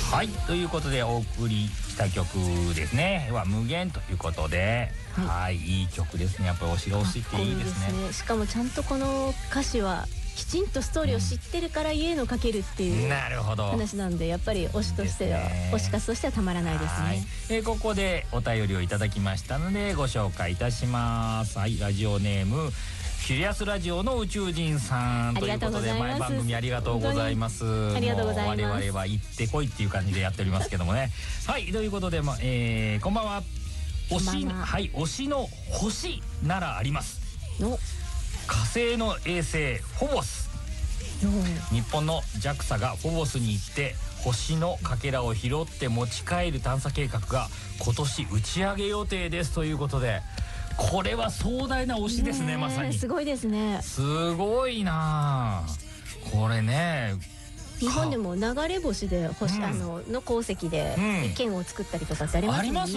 はい、ということでお送りした曲ですねは無限ということで、はい、いい曲ですね。やっぱり押しが押しっていいですね。 しかもちゃんとこの歌詞はきちんとストーリーを知ってるから家のかけるっていう話なんで、やっぱり推しとしては、推し活としてはたまらないですね。 ここでお便りをいただきましたのでご紹介いたします。はい、ラジオネームキリアスラジオの宇宙人さんということで、前番組ありがとうございます。 ありがとうございます。 我々は行ってこいっていう感じでやっておりますけどもね。はい、ということで、こんばんは。推しの星ならあります。火星の衛星フォボス。日本の JAXA がフォボスに行って星のかけらを拾って持ち帰る探査計画が今年打ち上げ予定ですということで、これは壮大な推しですね。まさにすごいですね。 すごいなこれね。 日本でも流れ星で星、の鉱石で剣を作ったりとかってありますもんね。